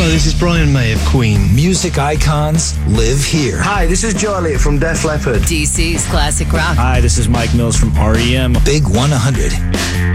Hello, this is Brian May of Queen. Music icons live here. Hi, this is Joe Elliott from Def Leppard. DC's Classic Rock. Hi, this is Mike Mills from REM. Big 100.